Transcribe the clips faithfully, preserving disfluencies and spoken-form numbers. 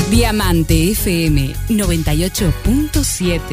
Diamante F M noventa y ocho punto siete.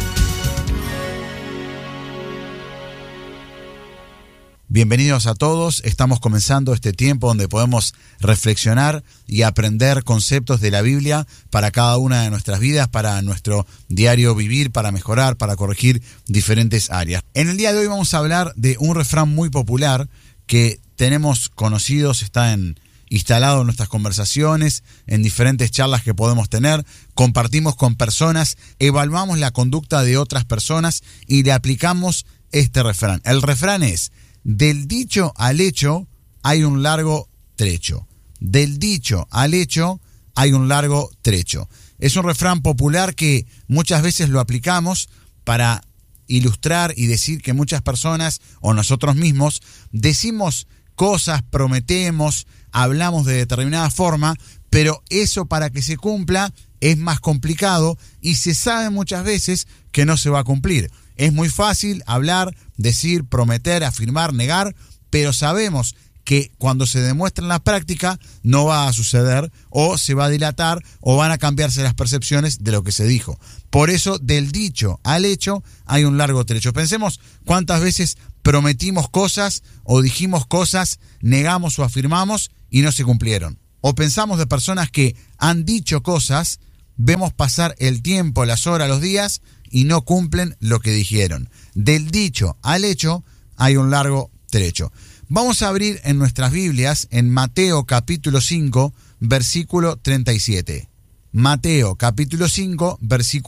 Bienvenidos a todos, estamos comenzando este tiempo donde podemos reflexionar y aprender conceptos de la Biblia para cada una de nuestras vidas, para nuestro diario vivir, para mejorar, para corregir diferentes áreas. En el día de hoy vamos a hablar de un refrán muy popular que tenemos conocidos, está en, instalado en nuestras conversaciones, en diferentes charlas que podemos tener, compartimos con personas, evaluamos la conducta de otras personas y le aplicamos este refrán. El refrán es: del dicho al hecho hay un largo trecho. Del dicho al hecho hay un largo trecho. Es un refrán popular que muchas veces lo aplicamos para ilustrar y decir que muchas personas o nosotros mismos decimos cosas, prometemos, hablamos de determinada forma, pero eso para que se cumpla es más complicado y se sabe muchas veces que no se va a cumplir. Es muy fácil hablar, decir, prometer, afirmar, negar, pero sabemos que cuando se demuestra en la práctica no va a suceder o se va a dilatar o van a cambiarse las percepciones de lo que se dijo. Por eso, del dicho al hecho hay un largo trecho. Pensemos cuántas veces prometimos cosas o dijimos cosas, negamos o afirmamos y no se cumplieron. O pensamos de personas que han dicho cosas, vemos pasar el tiempo, las horas, los días y no cumplen lo que dijeron. Del dicho al hecho hay un largo trecho. Vamos a abrir en nuestras Biblias en Mateo capítulo cinco, versículo treinta y siete. Mateo capítulo cinco, versículo